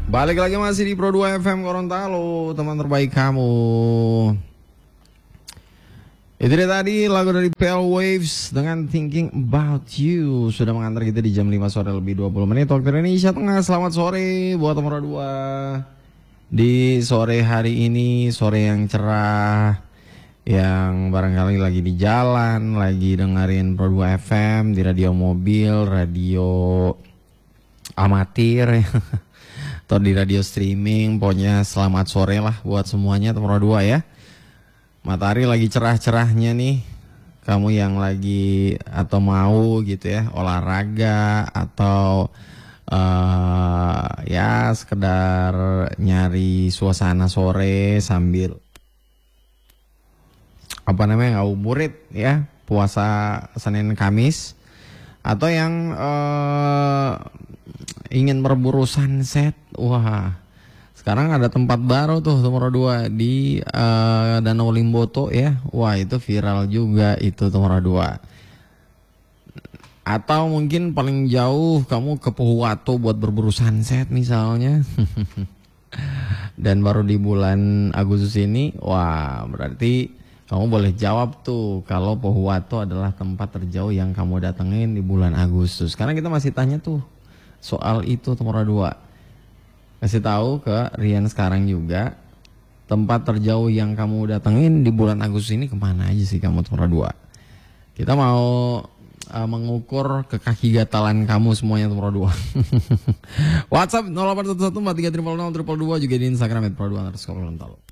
Balik lagi masih di Pro 2 FM Gorontalo, teman terbaik kamu. Itu dia tadi lagu dari Pale Waves dengan Thinking About You. Sudah mengantar kita di jam 5 sore lebih 20 menit waktu Indonesia Tengah. Selamat sore buat Pro 2. Di sore hari ini, sore yang cerah, yang barangkali lagi di jalan, lagi dengerin Pro 2 FM di radio mobil, radio amatir atau di radio streaming. Pokoknya selamat sore lah buat semuanya Pro 2 ya. Matahari lagi cerah-cerahnya nih. Kamu yang lagi atau mau gitu ya olahraga atau ya sekedar nyari suasana sore sambil ngabuburit ya, puasa Senin Kamis, atau yang ingin berburu sunset. Wah, sekarang ada tempat baru tuh nomor 2 di Danau Limboto ya. Wah, itu viral juga itu nomor 2. Atau mungkin paling jauh kamu ke Pohuwato buat berburu sunset misalnya. Dan baru di bulan Agustus ini, wah berarti kamu boleh jawab tuh kalau Pohuwato adalah tempat terjauh yang kamu datengin di bulan Agustus. Karena kita masih tanya tuh soal itu nomor 2. Kasih tahu ke Rian sekarang juga, tempat terjauh yang kamu datengin di bulan Agustus ini kemana aja sih kamu nomor 2. Kita mau mengukur ke kaki gatalan kamu semuanya nomor 2. WhatsApp 081143000022 juga di Instagram @pro2_gorontalo.